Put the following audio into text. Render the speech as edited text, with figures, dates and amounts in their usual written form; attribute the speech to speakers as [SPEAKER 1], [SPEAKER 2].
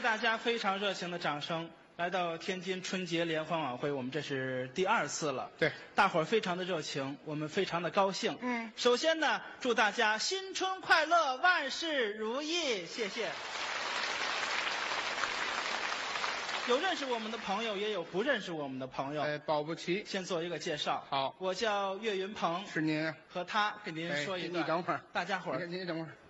[SPEAKER 1] 大家非常热情的掌声，来到天津春节联欢晚会，我们这是第2次了。
[SPEAKER 2] 对，
[SPEAKER 1] 大伙儿非常的热情，我们非常的高兴。
[SPEAKER 2] 嗯，
[SPEAKER 1] 首先呢，祝大家新春快乐，万事如意，谢谢。有认识我们的朋友，也有不认识我们的朋友。
[SPEAKER 2] 保不齐。
[SPEAKER 1] 先做一个介绍。
[SPEAKER 2] 好，
[SPEAKER 1] 我叫岳云鹏。
[SPEAKER 2] 是您啊？
[SPEAKER 1] 和他给您说一段。
[SPEAKER 2] 你等会儿，
[SPEAKER 1] 大家伙儿。
[SPEAKER 2] 您等会儿。